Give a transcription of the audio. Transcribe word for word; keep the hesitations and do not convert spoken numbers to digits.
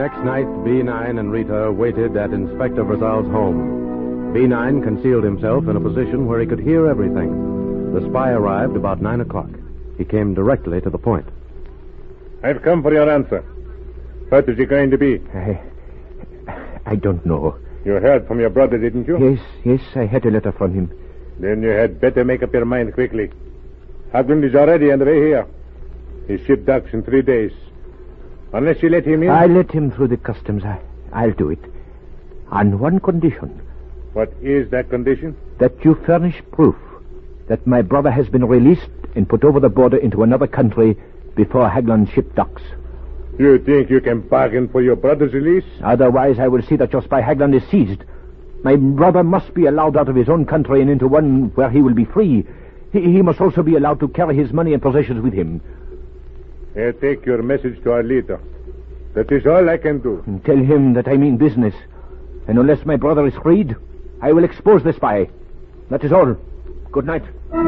next night, B nine and Rita waited at Inspector Verzal's home. B nine concealed himself in a position where he could hear everything. The spy arrived about nine o'clock. He came directly to the point. I've come for your answer. What is it going to be? I... I don't know. You heard from your brother, didn't you? Yes, yes, I had a letter from him. Then you had better make up your mind quickly. Haglund is already on the way here. His ship docks in three days. Unless you let him in... I let him through the customs. I, I'll do it. On one condition. What is that condition? That you furnish proof that my brother has been released and put over the border into another country before Haglund's ship docks. You think you can bargain for your brother's release? Otherwise, I will see that your spy Haglund is seized. My brother must be allowed out of his own country and into one where he will be free. He, he must also be allowed to carry his money and possessions with him. I'll take your message to our leader. That is all I can do. And tell him that I mean business. And unless my brother is freed, I will expose the spy. That is all. Good night.